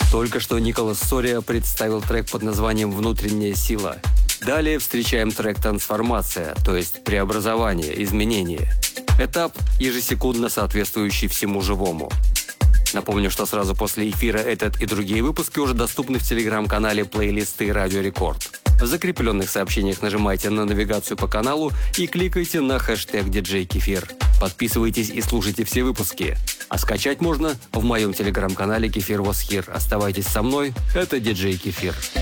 Только что Николас Сория представил трек под названием «Внутренняя сила». Далее встречаем трек «Трансформация», то есть преобразование, изменение. Этап, ежесекундно соответствующий всему живому. Напомню, что сразу после эфира этот и другие выпуски уже доступны в телеграм-канале плейлисты Радио Рекорд. В закрепленных сообщениях нажимайте на навигацию по каналу и кликайте на хэштег DJ Кефир. Подписывайтесь и слушайте все выпуски. А скачать можно в моем телеграм-канале Кефир Was Here. Оставайтесь со мной, это DJ Кефир.